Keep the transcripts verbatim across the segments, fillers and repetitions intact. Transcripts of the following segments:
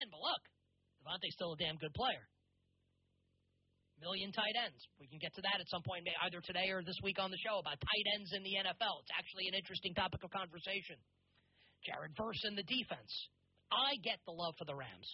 But look, Devontae's still a damn good player. Million tight ends. We can get to that at some point, either today or this week on the show, about tight ends in the N F L. It's actually an interesting topic of conversation. Jared Verse in the defense. I get the love for the Rams.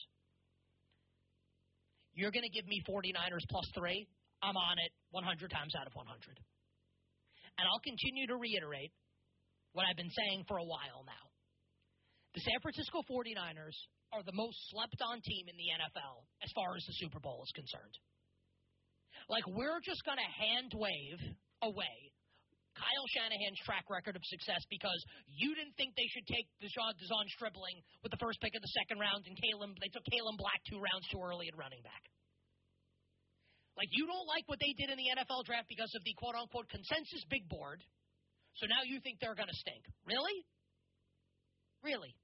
You're going to give me 49ers plus three? I'm on it one hundred times out of one hundred. And I'll continue to reiterate what I've been saying for a while now. The San Francisco 49ers are the most slept-on team in the N F L as far as the Super Bowl is concerned. Like, we're just going to hand-wave away Kyle Shanahan's track record of success because you didn't think they should take Deshaun, Deshaun Stribling with the first pick of the second round, and Kalen, they took Kalen Black two rounds too early at running back. Like, you don't like what they did in the N F L draft because of the quote-unquote consensus big board, so now you think they're going to stink. Really? Really?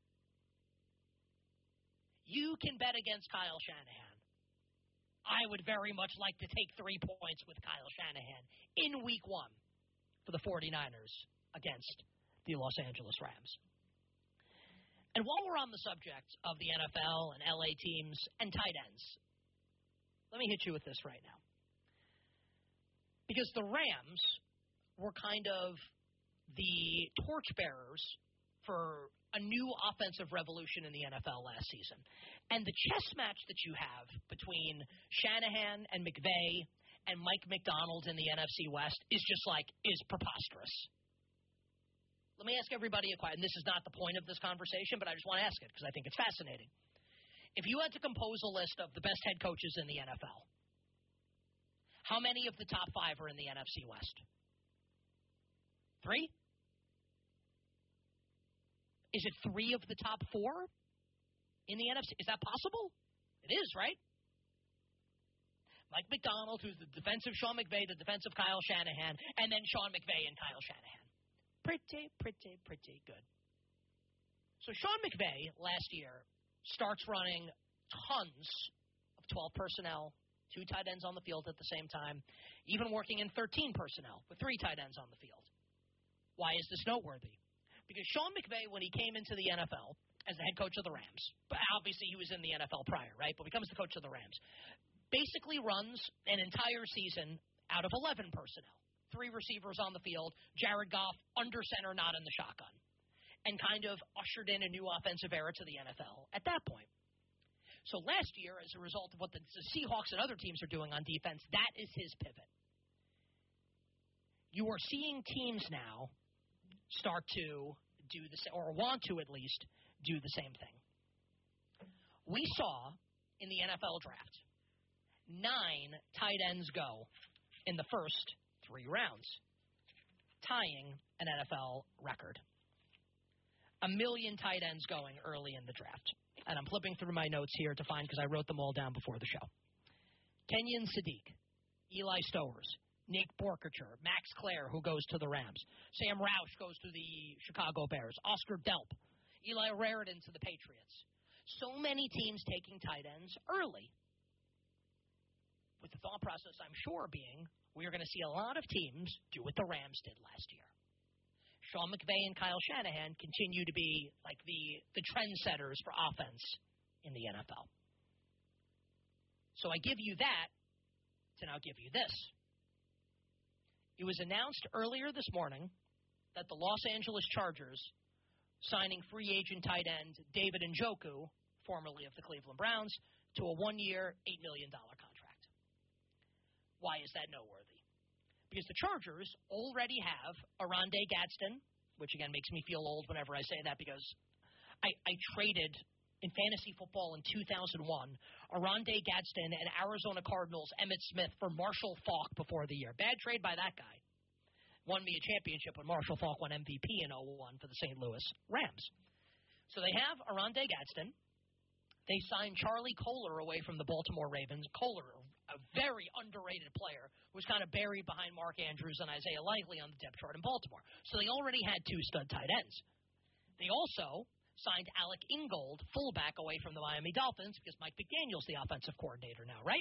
You can bet against Kyle Shanahan. I would very much like to take three points with Kyle Shanahan in week one for the 49ers against the Los Angeles Rams. And while we're on the subject of the N F L and L A teams and tight ends, let me hit you with this right now. Because the Rams were kind of the torchbearers for a new offensive revolution in the N F L last season. And the chess match that you have between Shanahan and McVay and Mike McDonald in the N F C West is just like, is preposterous. Let me ask everybody a question. This is not the point of this conversation, but I just want to ask it because I think it's fascinating. If you had to compose a list of the best head coaches in the N F L, how many of the top five are in the N F C West? Three? Is it three of the top four in the N F C? Is that possible? It is, right? Mike McDonald, who's the defensive Sean McVay, the defensive Kyle Shanahan, and then Sean McVay and Kyle Shanahan. Pretty, pretty, pretty good. So Sean McVay last year starts running tons of twelve personnel, two tight ends on the field at the same time, even working in thirteen personnel with three tight ends on the field. Why is this noteworthy? Because Sean McVay, when he came into the N F L as the head coach of the Rams, but obviously he was in the N F L prior, right, but becomes the coach of the Rams, basically runs an entire season out of eleven personnel. Three receivers on the field, Jared Goff under center, not in the shotgun, and kind of ushered in a new offensive era to the N F L at that point. So last year, as a result of what the Seahawks and other teams are doing on defense, that is his pivot. You are seeing teams now start to do the same, or want to at least do the same thing. We saw in the N F L draft nine tight ends go in the first three rounds, tying an N F L record. A million tight ends going early in the draft. And I'm flipping through my notes here to find, because I wrote them all down before the show. Kenyon Sadiq, Eli Stowers, Nick Borkacher, Max Clare, who goes to the Rams. Sam Roush goes to the Chicago Bears. Oscar Delp. Eli Raridan to the Patriots. So many teams taking tight ends early. With the thought process, I'm sure, being we are going to see a lot of teams do what the Rams did last year. Sean McVay and Kyle Shanahan continue to be like the, the trendsetters for offense in the N F L. So I give you that to now give you this. It was announced earlier this morning that the Los Angeles Chargers signing free agent tight end David Njoku, formerly of the Cleveland Browns, to a one-year, eight million dollars contract. Why is that noteworthy? Because the Chargers already have Oronde Gadsden, which again makes me feel old whenever I say that because I, I traded in fantasy football in two thousand one, Oronde Gadsden and Arizona Cardinals Emmitt Smith for Marshall Faulk before the year. Bad trade by that guy. Won me a championship when Marshall Faulk won M V P in oh one for the Saint Louis Rams. So they have Oronde Gadsden. They signed Charlie Kolar away from the Baltimore Ravens. Kolar, a very underrated player, was kind of buried behind Mark Andrews and Isaiah Likely on the depth chart in Baltimore. So they already had two stud tight ends. They also signed Alec Ingold, fullback, away from the Miami Dolphins because Mike McDaniel's the offensive coordinator now, right?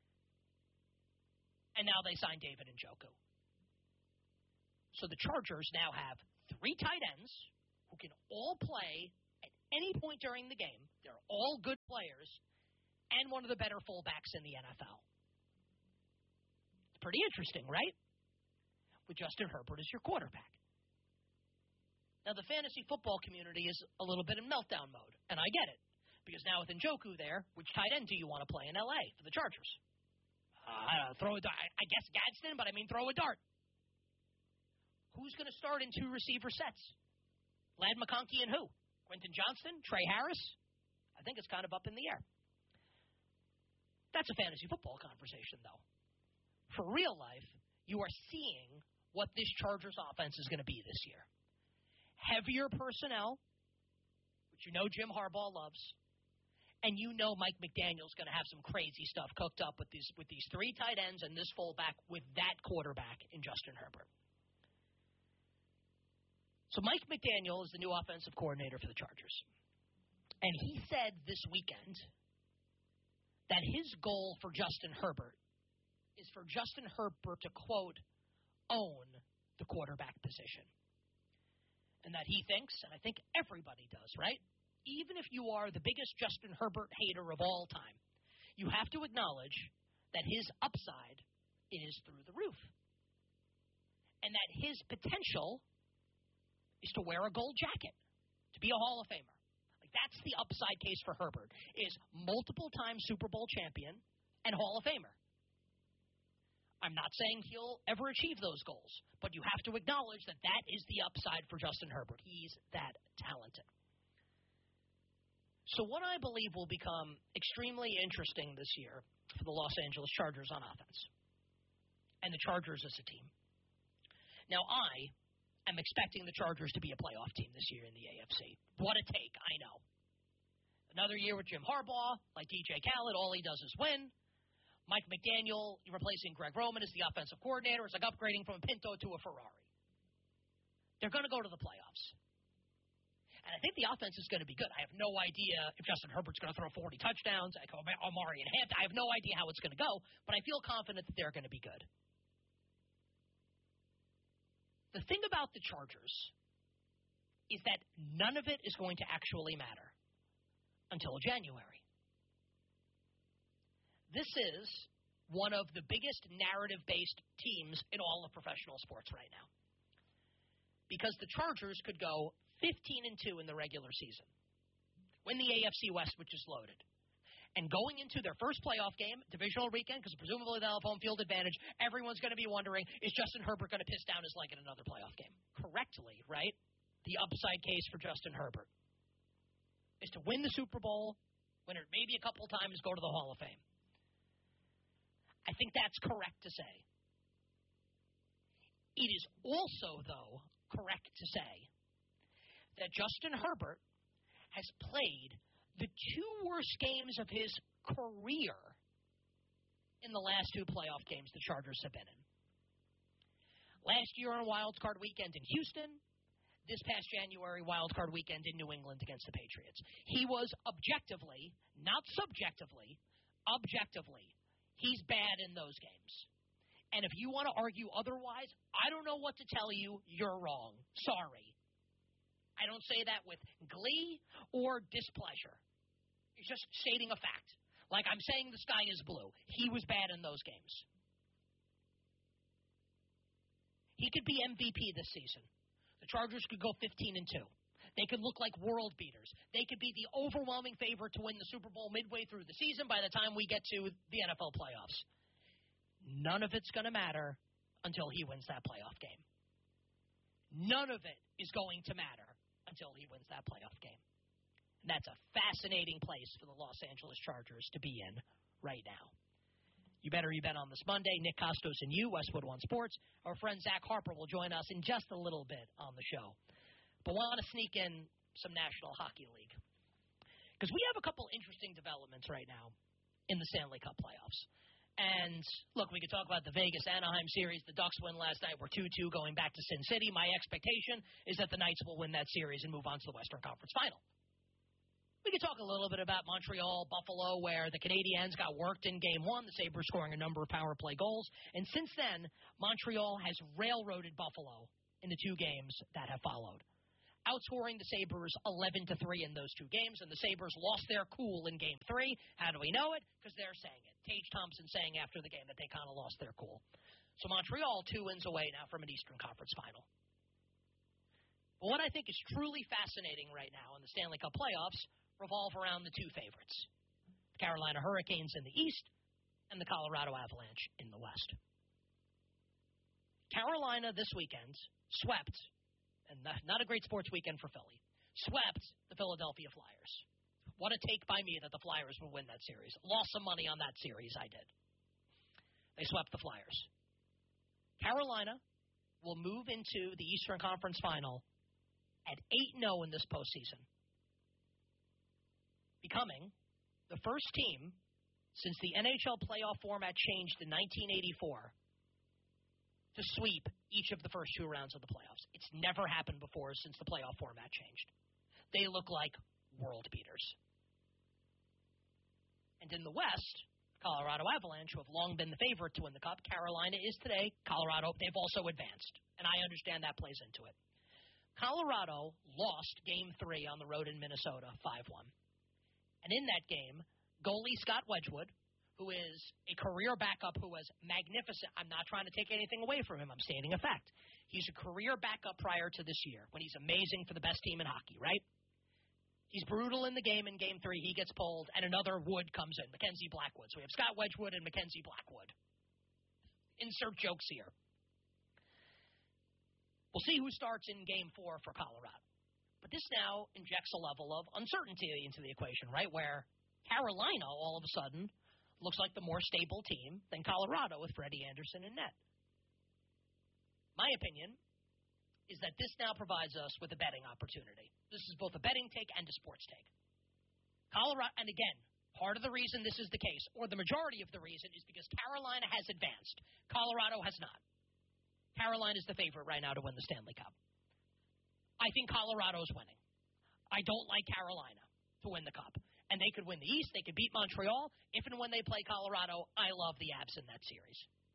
And now they signed David Njoku. So the Chargers now have three tight ends who can all play at any point during the game They're all good players and one of the better fullbacks in the N F L. It's pretty interesting, right? With Justin Herbert as your quarterback. Now, the fantasy football community is a little bit in meltdown mode, and I get it. Because now with Njoku there, which tight end do you want to play in L A for the Chargers? Uh, throw a dart. I guess Gadsden, but I mean throw a dart. Who's going to start in two receiver sets? Lad McConkey and who? Quentin Johnston? Trey Harris? I think it's kind of up in the air. That's a fantasy football conversation, though. For real life, you are seeing what this Chargers offense is going to be this year. Heavier personnel, which you know Jim Harbaugh loves, and you know Mike McDaniel's going to have some crazy stuff cooked up with these with these three tight ends and this fullback with that quarterback in Justin Herbert. So Mike McDaniel is the new offensive coordinator for the Chargers. And he said this weekend that his goal for Justin Herbert is for Justin Herbert to, quote, own the quarterback position. And that he thinks, and I think everybody does, right? Even if you are the biggest Justin Herbert hater of all time, you have to acknowledge that his upside is through the roof. And that his potential is to wear a gold jacket, to be a Hall of Famer. Like, that's the upside case for Herbert, is multiple-time Super Bowl champion and Hall of Famer. I'm not saying he'll ever achieve those goals, but you have to acknowledge that that is the upside for Justin Herbert. He's that talented. So what I believe will become extremely interesting this year for the Los Angeles Chargers on offense, and the Chargers as a team. Now, I am expecting the Chargers to be a playoff team this year in the A F C. What a take, I know. Another year with Jim Harbaugh, like D J Khaled, all he does is win. Mike McDaniel replacing Greg Roman as the offensive coordinator. It's like upgrading from a Pinto to a Ferrari. They're going to go to the playoffs. And I think the offense is going to be good. I have no idea if Justin Herbert's going to throw forty touchdowns. I call Amari and Hampton. I have no idea how it's going to go, but I feel confident that they're going to be good. The thing about the Chargers is that none of it is going to actually matter until January. This is one of the biggest narrative-based teams in all of professional sports right now. Because the Chargers could go fifteen and two in the regular season, win the A F C West, which is loaded, and going into their first playoff game, divisional weekend, because presumably they'll have home field advantage, everyone's going to be wondering, is Justin Herbert going to piss down his leg in another playoff game? Correctly, right? The upside case for Justin Herbert is to win the Super Bowl, win it maybe a couple times, go to the Hall of Fame. I think that's correct to say. It is also, though, correct to say that Justin Herbert has played the two worst games of his career in the last two playoff games the Chargers have been in. Last year on Wild Card Weekend in Houston, this past January Wild Card Weekend in New England against the Patriots. He was objectively, not subjectively, objectively, he's bad in those games. And if you want to argue otherwise, I don't know what to tell you. You're wrong. Sorry. I don't say that with glee or displeasure. It's just stating a fact. Like I'm saying the sky is blue. He was bad in those games. He could be M V P this season. The Chargers could go fifteen and two. They could look like world beaters. They could be the overwhelming favorite to win the Super Bowl midway through the season by the time we get to the N F L playoffs. None of it's going to matter until he wins that playoff game. None of it is going to matter until he wins that playoff game. And that's a fascinating place for the Los Angeles Chargers to be in right now. You better you bet on this Monday. Nick Costos and you, Westwood One Sports. Our friend Zach Harper will join us in just a little bit on the show. But we want to sneak in some National Hockey League. Because we have a couple interesting developments right now in the Stanley Cup playoffs. And, look, we could talk about the Vegas-Anaheim series. The Ducks win last night. We're two two going back to Sin City. My expectation is that the Knights will win that series and move on to the Western Conference Final. We could talk a little bit about Montreal, Buffalo, where the Canadiens got worked in Game one, the Sabres scoring a number of power play goals. And since then, Montreal has railroaded Buffalo in the two games that have followed. outscoring the Sabres eleven to three in those two games, and the Sabres lost their cool in Game three. How do we know it? Because they're saying it. Tage Thompson saying after the game that they kind of lost their cool. So Montreal, two wins away now from an Eastern Conference final. But what I think is truly fascinating right now in the Stanley Cup playoffs revolve around the two favorites, the Carolina Hurricanes in the East and the Colorado Avalanche in the West. Carolina this weekend swept, and not a great sports weekend for Philly, swept the Philadelphia Flyers. What a take by me that the Flyers would win that series. Lost some money on that series, I did. They swept the Flyers. Carolina will move into the Eastern Conference Final at eight and oh in this postseason, becoming the first team since the N H L playoff format changed in nineteen eighty-four to sweep each of the first two rounds of the playoffs. It's never happened before since the playoff format changed. They look like world beaters. And in the West, Colorado Avalanche, who have long been the favorite to win the Cup, Carolina is today. Colorado, they've also advanced, and I understand that plays into it. Colorado lost Game three on the road in Minnesota, five one. And in that game, goalie Scott Wedgwood, who is a career backup who was magnificent. I'm not trying to take anything away from him. I'm stating a fact. He's a career backup prior to this year when he's amazing for the best team in hockey, right? He's brutal in the game in Game three. He gets pulled, and another Wood comes in, Mackenzie Blackwood. So we have Scott Wedgwood and Mackenzie Blackwood. Insert jokes here. We'll see who starts in Game four for Colorado. But this now injects a level of uncertainty into the equation, right, where Carolina all of a sudden looks like the more stable team than Colorado with Freddie Anderson in net. My opinion is that this now provides us with a betting opportunity. This is both a betting take and a sports take. Colorado, and again, part of the reason this is the case, or the majority of the reason, is because Carolina has advanced. Colorado has not. Carolina is the favorite right now to win the Stanley Cup. I think Colorado's winning. I don't like Carolina to win the Cup. And they could win the East. They could beat Montreal. If and when they play Colorado, I love the Avs in that series.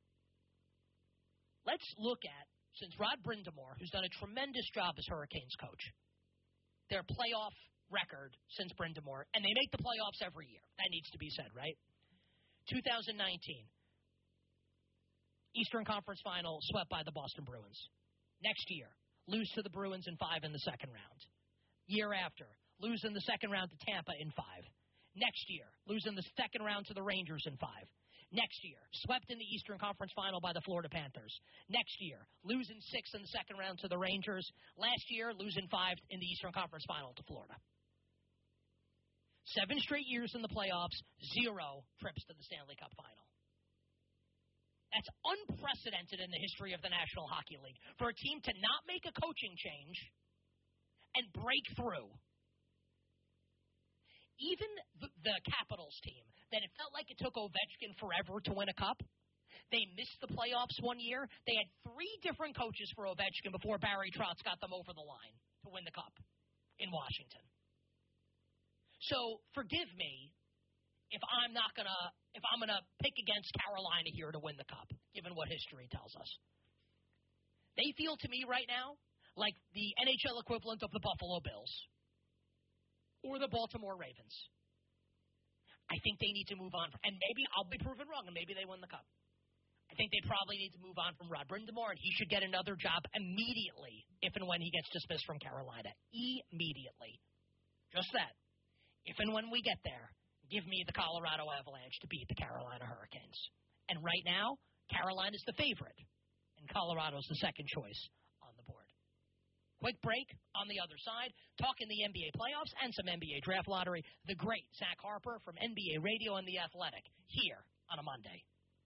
Let's look at, since Rod Brind'Amour, who's done a tremendous job as Hurricanes coach, their playoff record since Brind'Amour, and they make the playoffs every year. That needs to be said, right? two thousand nineteen, Eastern Conference Final, swept by the Boston Bruins. Next year, lose to the Bruins in five in the second round. Year after, lose in the second round to Tampa in five. Next year, lose in the second round to the Rangers in five. Next year, swept in the Eastern Conference Final by the Florida Panthers. Next year, lose in six in the second round to the Rangers. Last year, lose in five in the Eastern Conference Final to Florida. Seven straight years in the playoffs, zero trips to the Stanley Cup Final. That's unprecedented in the history of the National Hockey League. For a team to not make a coaching change and break through. Even the, the Capitals team, that it felt like it took Ovechkin forever to win a cup, they missed the playoffs one year. They had three different coaches for Ovechkin before Barry Trotz got them over the line to win the cup in Washington. So forgive me if I'm not gonna if I'm gonna pick against Carolina here to win the cup, given what history tells us. They feel to me right now like the N H L equivalent of the Buffalo Bills or the Baltimore Ravens. I think they need to move on. And maybe I'll be proven wrong, and maybe they win the cup. I think they probably need to move on from Rod Brind'Amour, and he should get another job immediately if and when he gets dismissed from Carolina. Immediately. Just that. If and when we get there, give me the Colorado Avalanche to beat the Carolina Hurricanes. And right now, Carolina's the favorite, and Colorado's the second choice on the board. Quick break on the other side, talking the N B A playoffs and some N B A draft lottery. The great Zach Harper from N B A Radio and The Athletic here on a Monday.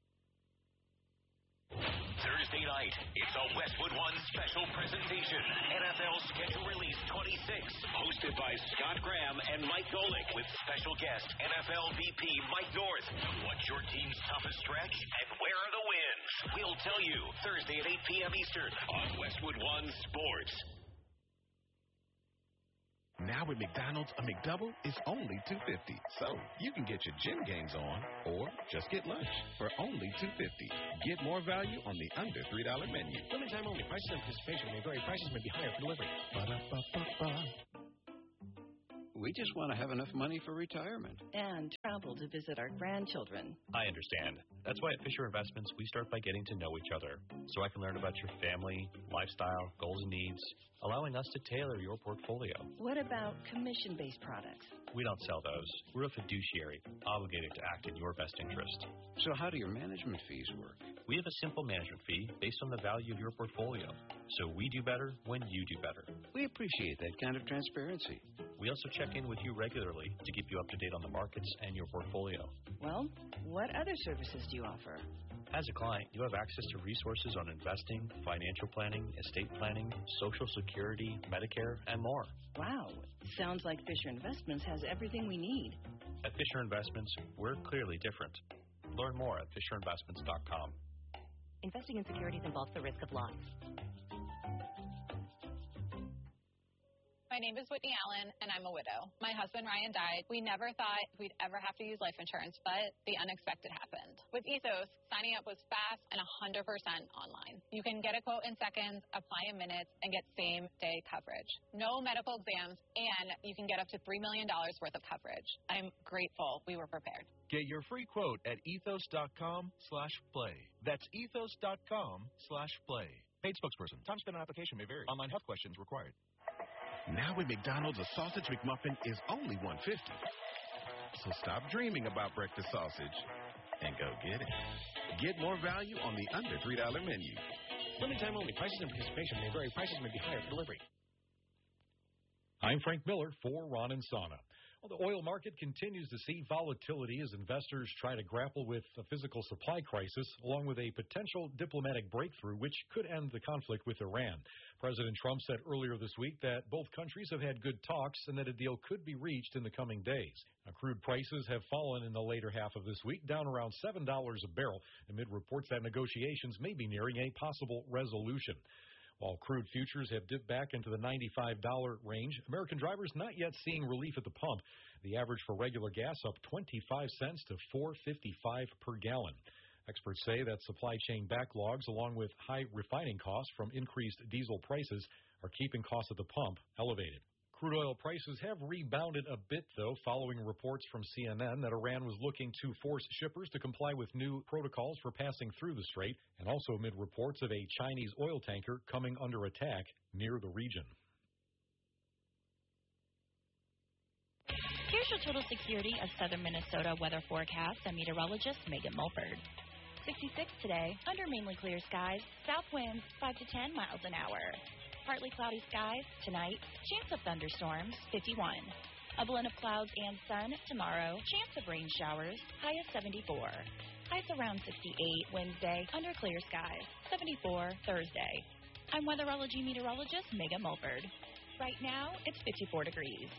Thursday night, it's a Westwood One special presentation. N F L Schedule Release twenty-six, hosted by Scott Graham and Mike Golick, with special guest N F L V P Mike North. What's your team's toughest stretch, and where are the wins? We'll tell you Thursday at eight p.m. Eastern on Westwood One Sports. Now at McDonald's, a McDouble is only two fifty. So you can get your gym gains on or just get lunch for only two fifty. Get more value on the under three dollar menu. Limited time only. Prices and participation may vary. Prices may be higher for delivery. Ba-da-ba-ba-ba. We just want to have enough money for retirement. And travel to visit our grandchildren. I understand. That's why at Fisher Investments, we start by getting to know each other, so I can learn about your family, lifestyle, goals and needs, allowing us to tailor your portfolio. What about commission-based products? We don't sell those. We're a fiduciary, obligated to act in your best interest. So how do your management fees work? We have a simple management fee based on the value of your portfolio. So we do better when you do better. We appreciate that kind of transparency. We also check in with you regularly to keep you up to date on the markets and your portfolio. Well, what other services do you offer? As a client, you have access to resources on investing, financial planning, estate planning, Social Security, Medicare, and more. Wow. Sounds like Fisher Investments has everything we need. At Fisher Investments, we're clearly different. Learn more at fisher investments dot com. Investing in securities involves the risk of loss. My name is Whitney Allen, and I'm a widow. My husband, Ryan, died. We never thought we'd ever have to use life insurance, but the unexpected happened. With Ethos, signing up was fast and one hundred percent online. You can get a quote in seconds, apply in minutes, and get same-day coverage. No medical exams, and you can get up to three million dollars worth of coverage. I'm grateful we were prepared. Get your free quote at ethos.com slash play. That's ethos.com slash play. Paid spokesperson. Time spent on application may vary. Online health questions required. Now at McDonald's, a sausage McMuffin is only one fifty. So stop dreaming about breakfast sausage and go get it. Get more value on the under three dollar menu. Limited time only. Prices and participation may vary. Prices may be higher for delivery. I'm Frank Miller for Ron and Sana. Well, the oil market continues to see volatility as investors try to grapple with a physical supply crisis, along with a potential diplomatic breakthrough which could end the conflict with Iran. President Trump said earlier this week that both countries have had good talks and that a deal could be reached in the coming days. Now, crude prices have fallen in the later half of this week, down around seven dollars a barrel, amid reports that negotiations may be nearing a possible resolution. While crude futures have dipped back into the ninety-five dollar range, American drivers not yet seeing relief at the pump. The average for regular gas up twenty-five cents to four fifty-five per gallon. Experts say that supply chain backlogs, along with high refining costs from increased diesel prices, are keeping costs at the pump elevated. Crude oil prices have rebounded a bit, though, following reports from C N N that Iran was looking to force shippers to comply with new protocols for passing through the strait, and also amid reports of a Chinese oil tanker coming under attack near the region. Here's your total security of southern Minnesota weather forecast. I'm meteorologist Megan Mulford. sixty-six today, under mainly clear skies, south winds five to ten miles an hour. Partly cloudy skies tonight, chance of thunderstorms, fifty-one. A blend of clouds and sun tomorrow, chance of rain showers, high of seventy-four. Highs around sixty-eight Wednesday, under clear skies, seventy-four Thursday. I'm weatherology meteorologist Megan Mulford. Right now, it's fifty-four degrees.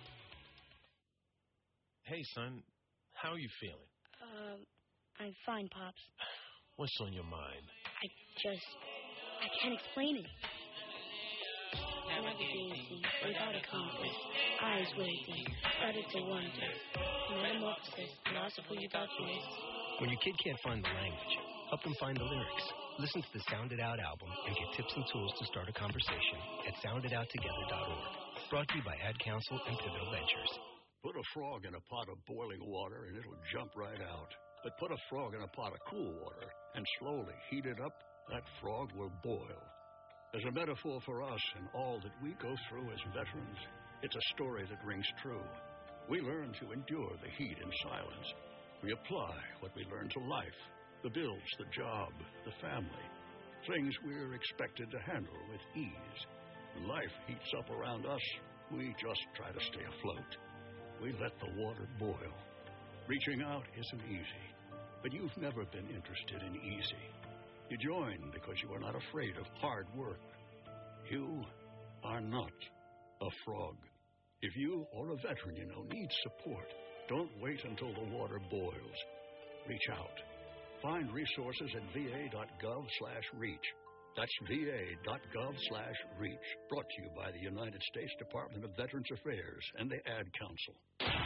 Hey, son, how are you feeling? Um, I'm fine, Pops. What's on your mind? I just, I can't explain it. Never gazing, without a compass, eyes waiting, started to wonder. Metamorphosis, loss of who you thought you was. When your kid can't find the language, help them find the lyrics. Listen to the Sound It Out album and get tips and tools to start a conversation at sound it out together dot org. Brought to you by Ad Council and Pivotal Ventures. Put a frog in a pot of boiling water and it'll jump right out. But put a frog in a pot of cool water and slowly heat it up, that frog will boil. As a metaphor for us and all that we go through as veterans, it's a story that rings true. We learn to endure the heat in silence. We apply what we learn to life, the bills, the job, the family, things we're expected to handle with ease. When life heats up around us, we just try to stay afloat. We let the water boil. Reaching out isn't easy, but you've never been interested in easy. You join because you are not afraid of hard work. You are not a frog. If you or a veteran you know needs support, don't wait until the water boils. Reach out. Find resources at v a dot gov slash reach That's va.gov slash REACH. Brought to you by the United States Department of Veterans Affairs and the Ad Council.